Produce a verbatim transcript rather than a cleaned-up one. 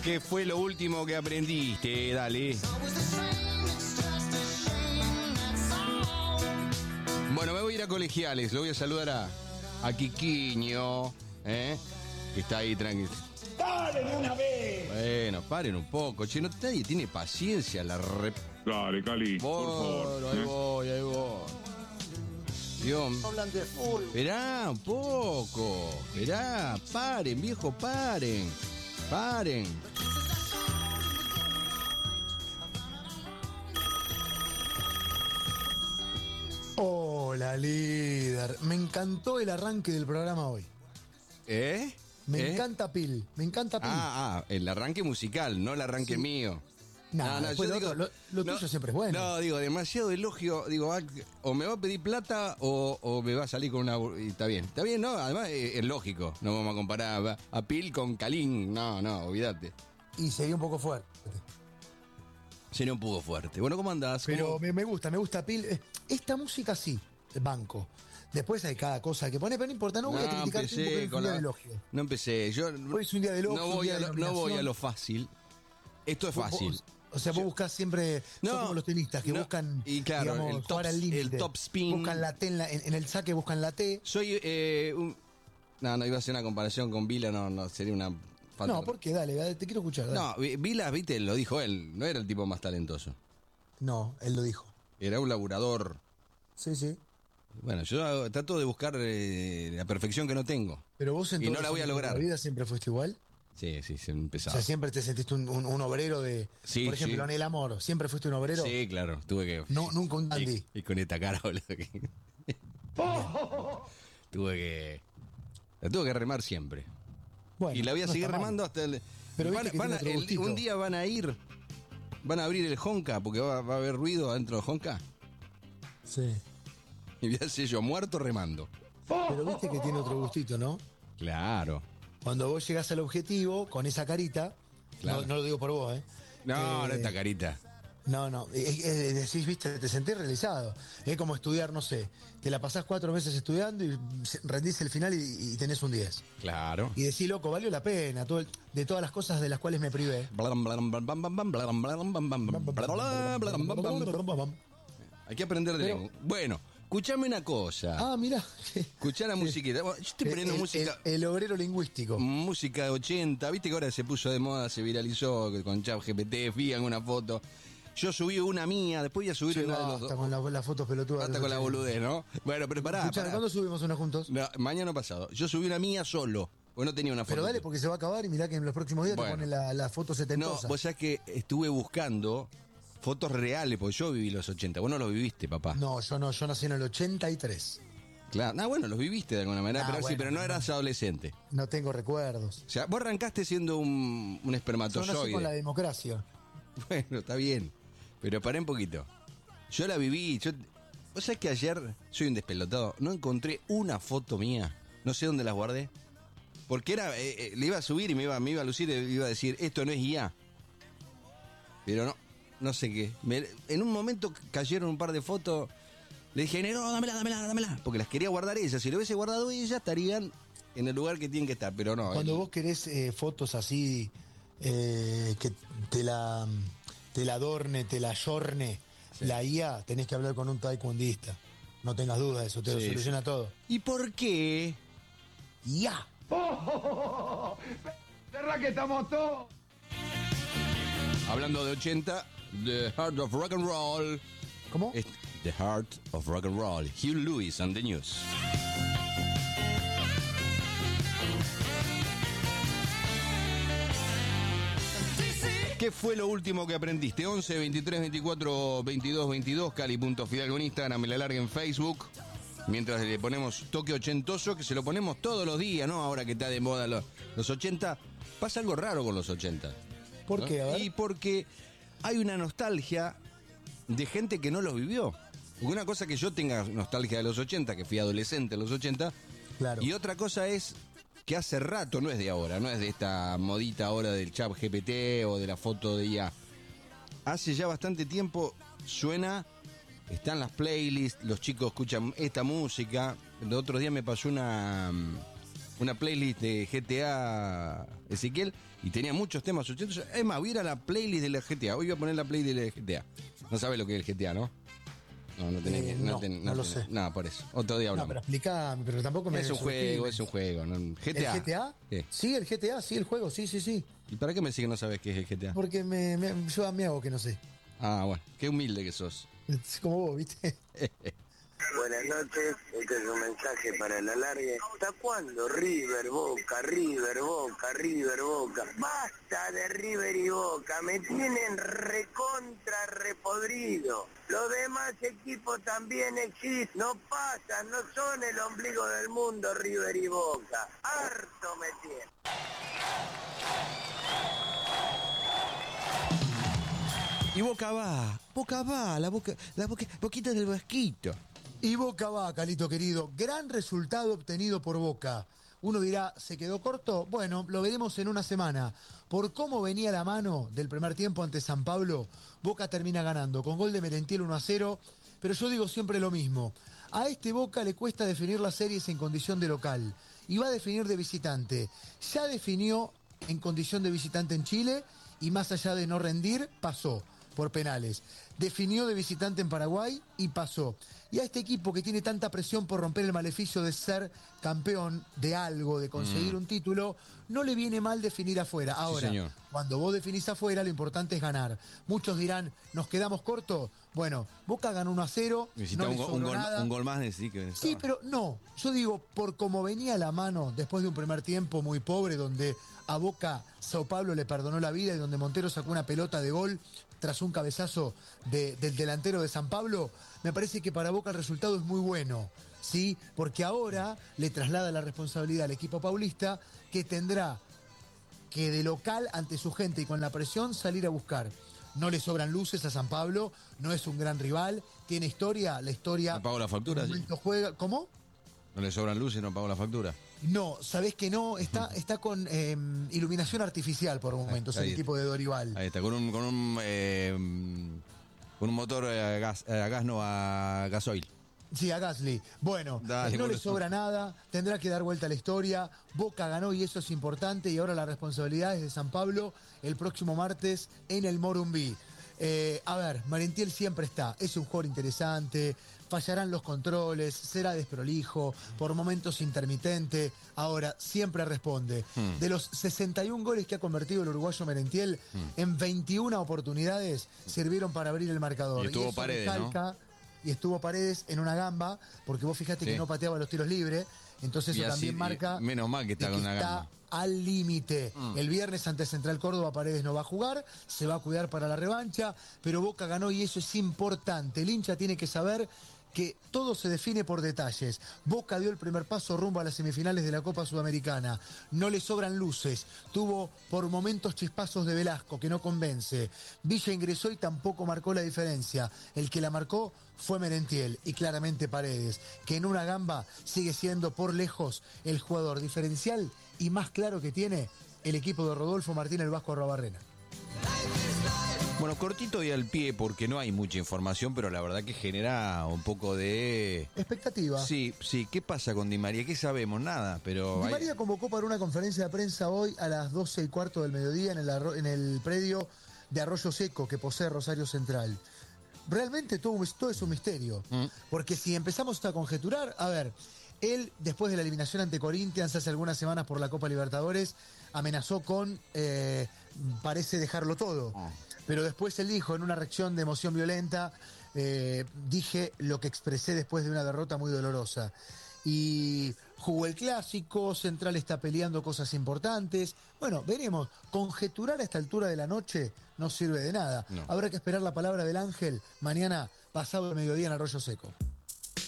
¿Qué fue lo último que aprendiste? Dale. Bueno, me voy a ir a Colegiales. Lo voy a saludar a, a Quiquiño, ¿eh? Que está ahí tranquilo. ¡Paren una vez! Bueno, paren un poco. Che, no, nadie tiene paciencia. La re... Dale, Cali, por favor. Bueno, ahí ¿eh? voy, ahí voy. Dios. Hablan de fútbol. Esperá un poco. Esperá. Paren, viejo, paren. Paren. Hola, líder. Me encantó el arranque del programa hoy. ¿Eh? Me ¿Eh? encanta Pil. Me encanta Pil. Ah, ah, el arranque musical, no el arranque Sí. mío. Nah, después lo otro, lo- lo tuyo siempre es bueno. No, digo, demasiado elogio. Digo, ah, o me va a pedir plata o, o me va a salir con una. Y está bien, está bien, ¿no? Además eh, es lógico. No vamos a comparar a, a Pil con Kalin. No, no, olvídate. Y sería un poco fuerte. Sería un poco fuerte. Bueno, ¿cómo andás? Pero ¿Cómo? me, me gusta, me gusta Pil. Eh, Esta música sí, banco. Después hay cada cosa que pone, pero no importa, no voy a criticar empecé porque es con un día la- de elogio. No empecé. Yo Hoy es un día de elogio, no un voy, día a de lo, no voy a nominación. lo fácil. Esto es Vos- fácil. vos- O sea, vos Yo- buscás siempre, No, sos como los tenistas que no, buscan, y claro, digamos, el top- jugar al límite. el top spin. Buscan la T en, la- en- en el saque, buscan la T. Soy eh, un. No, no iba a hacer una comparación con Vila, no, no, sería una falta. No, ¿por qué? Dale, dale, te quiero escuchar. Dale. No, Vi- Vila, viste, lo dijo él, no era el tipo más talentoso. No, él lo dijo. Era un laburador. Sí, sí. Bueno, yo hago- trato de buscar eh, la perfección que no tengo. Pero vos en Y todos no la los voy a años de lograr. la vida siempre fuiste igual. Sí, sí, se O empezaba. sea, siempre te sentiste un, un- un obrero de. Sí, por ejemplo, sí. en el amor. ¿Siempre fuiste un obrero? Sí, claro, tuve que. No, nunca un dandy. Y, y con esta cara, boludo. que- tuve que. La tuve que remar siempre. Bueno, y la voy a no seguir está mal. remando hasta el. Pero van- viste que van a- tiene otro el- gustito. un día van a ir. Van a abrir el Honka porque va, va a haber ruido adentro del Honka. Sí. Y voy a ser yo muerto remando. Pero viste que tiene otro gustito, ¿no? Claro. Cuando vos llegás al objetivo con esa carita. Claro. No, no lo digo por vos, ¿eh? No, Eh, no esta carita. No, no, es- es- decís, viste, te sentís realizado. Es como estudiar, no sé, te la pasás cuatro meses estudiando y se- rendís el final y, y tenés un diez. Claro. Y decís, loco, valió la pena, todo el- de todas las cosas de las cuales me privé. Blam, blam, blam, blam, blam, blam, blam, blam, blam, blam, blam, blam, blam. Hay que aprender de Pero- lengua. Bueno, escuchame una cosa. Ah, mira. Escuchá la musiquita. Bueno, yo estoy poniendo el, música. el- el obrero lingüístico. Música de ochenta, viste que ahora se puso de moda, se viralizó con ChatGPT, vi alguna foto. Yo subí una mía, después voy a subir Che, una de basta los con la- las fotos pelotudas. Basta de con la los boludez, ¿no? Bueno, pero pará, Escuchá, pará. ¿cuándo subimos una juntos? No, mañana pasado. Yo subí una mía solo, porque no tenía una foto. Pero dale, porque se va a acabar y mirá que en los próximos días Bueno. te ponen la, la foto No, setentosa. vos sabés que estuve buscando fotos reales, porque yo viví los ochenta. Vos no los viviste, papá. No, yo no, yo nací en el ochenta y tres. Claro. No, bueno, los viviste de alguna manera, Ah, pero sí, bueno, pero no no. eras adolescente. No tengo recuerdos. O sea, vos arrancaste siendo un, un Yo nací espermatozoide. con la democracia. Bueno, está bien. Pero paré un poquito. Yo la viví. Yo... Vos sabés que ayer, soy un despelotado, no encontré una foto mía. No sé dónde las guardé. Porque era, eh, eh, le iba a subir y me iba, me iba a lucir y iba a decir, esto no es I A. Pero no, no sé qué. Me- en un momento cayeron un par de fotos. Le dije, no, dámela, dámela, dámela. Porque las quería guardar ella. Si lo hubiese guardado ella, estarían en el lugar que tienen que estar. Pero no. Cuando el- vos querés eh, fotos así, eh, que te la, te la adorne, te la ayorne, la I A, tenés que hablar con un taekwondista. No tengas dudas, eso te lo Sí, soluciona sí. todo. ¿Y por qué? I A. ¿Será que estamos todos? Hablando de ochenta, The Heart of Rock and Roll. ¿Cómo? Es The Heart of Rock and Roll. Hugh Lewis and the News. ¿Qué fue lo último que aprendiste? once, veintitrés, veinticuatro, veintidós, veintidós, Cali.Fidalgo en Instagram, me la larga en Facebook. Mientras le ponemos toque ochentoso, que se lo ponemos todos los días, ¿no? Ahora que está de moda los, los ochenta. Pasa algo raro con los ochenta. ¿Por ¿no? qué? A ver. Y porque hay una nostalgia de gente que no los vivió. Porque una cosa que yo tenga nostalgia de los ochenta, que fui adolescente en los ochenta, Claro. y otra cosa es que hace rato, no es de ahora, no es de esta modita ahora del chat G P T o de la foto de I A. Hace ya bastante tiempo suena, están las playlists, los chicos escuchan esta música. El otro día me pasó una una playlist de G T A Ezequiel y tenía muchos temas ochentos. Es más, voy a ir a la playlist de la G T A. Hoy voy a poner la playlist de la G T A. No sabes lo que es el G T A, ¿no? No, no tenés Eh, que. no, No, ten- no no lo tenés- sé. No, por eso. Otro día No, hablamos. pero explícame, pero tampoco me es un juego, es un juego. ¿no? G T A. ¿El G T A? ¿Qué? Sí, el G T A, sí, el juego, sí, sí, sí. ¿Y para qué me decís que no sabes qué es el G T A? Porque me, me- yo me hago que no sé. Ah, bueno. Qué humilde que sos. Es como vos, ¿viste? Buenas noches, este es un mensaje para el alargue. ¿Hasta cuándo River, Boca, River, Boca, River, Boca? Basta de River y Boca, me tienen recontra repodrido. Los demás equipos también existen, no pasan, no son el ombligo del mundo River y Boca. Harto me tienen. Y Boca va, Boca va, la boca, la boca, boquita del vasquito. Y Boca va, Calito querido. Gran resultado obtenido por Boca. Uno dirá, ¿se quedó corto? Bueno, lo veremos en una semana. Por cómo venía la mano del primer tiempo ante San Pablo, Boca termina ganando con gol de Merentiel uno a cero. Pero yo digo siempre lo mismo. A este Boca le cuesta definir las series en condición de local. Y va a definir de visitante. Ya definió en condición de visitante en Chile y más allá de no rendir, pasó por penales. Definió de visitante en Paraguay y pasó. Y a este equipo que tiene tanta presión por romper el maleficio de ser campeón de algo, de conseguir mm. un título, no le viene mal definir afuera. Ahora, sí, cuando vos definís afuera, lo importante es ganar. Muchos dirán, ¿nos quedamos cortos? Bueno, Boca ganó uno a cero. Necesita no un, le go- un, gol, nada. un gol más, sí que Sí, pero no. Yo digo, por cómo venía la mano después de un primer tiempo muy pobre, donde a Boca Sao Paulo le perdonó la vida y donde Montero sacó una pelota de gol tras un cabezazo de, del delantero de San Pablo, me parece que para Boca el resultado es muy bueno, ¿sí? Porque ahora le traslada la responsabilidad al equipo paulista, que tendrá que de local ante su gente y con la presión salir a buscar. No le sobran luces a San Pablo, no es un gran rival, tiene historia, la historia... ¿No pagó la factura? de momento juega, ¿cómo? No le sobran luces, no pagó la factura. No, sabés que no, está, está con eh, iluminación artificial por momentos, Ahí el está. equipo de Dorival. Ahí está, con un, con un, eh, con un motor a gas, a gas no, a gasoil. Sí, a Gasly. Bueno, Dale, no le boludo. sobra nada, tendrá que dar vuelta a la historia. Boca ganó y eso es importante y ahora la responsabilidad es de San Pablo el próximo martes en el Morumbí. Eh, a ver, Merentiel siempre está, es un jugador interesante, fallarán los controles, será desprolijo, por momentos intermitente, ahora siempre responde. Hmm. De los sesenta y un goles que ha convertido el uruguayo Merentiel, Hmm. en veintiuna oportunidades sirvieron para abrir el marcador. Y estuvo eso Paredes, ¿no? recalca- Y estuvo Paredes en una gamba, porque vos fijate Sí. que no pateaba los tiros libres, entonces Y eso así, también marca y menos mal que está de con una está gamba. al límite. Mm. El viernes ante Central Córdoba Paredes no va a jugar, se va a cuidar para la revancha, pero Boca ganó y eso es importante. El hincha tiene que saber que todo se define por detalles. Boca dio el primer paso rumbo a las semifinales de la Copa Sudamericana. No le sobran luces. Tuvo por momentos chispazos de Velasco, que no convence. Villa ingresó y tampoco marcó la diferencia. El que la marcó fue Merentiel y claramente Paredes, que en una gamba sigue siendo por lejos el jugador diferencial y más claro que tiene el equipo de Rodolfo Martínez el Vasco Arrobarrena. Bueno, cortito y al pie porque no hay mucha información, pero la verdad que genera un poco de... Expectativa. Sí, sí. ¿Qué pasa con Di María? ¿Qué sabemos? Nada, pero... Di hay- María convocó para una conferencia de prensa hoy a las doce y cuarto del mediodía en el, arro- en el predio de Arroyo Seco que posee Rosario Central. Realmente todo, un- todo es un misterio. Mm. Porque si empezamos a conjeturar, a ver, él después de la eliminación ante Corinthians hace algunas semanas por la Copa Libertadores, amenazó con, eh, parece dejarlo todo. Ah. Pero después él dijo en una reacción de emoción violenta, eh, dije lo que expresé después de una derrota muy dolorosa. Y jugó el clásico, Central está peleando cosas importantes. Bueno, veremos. Conjeturar a esta altura de la noche no sirve de nada. No. Habrá que esperar la palabra del ángel mañana pasado el mediodía en Arroyo Seco.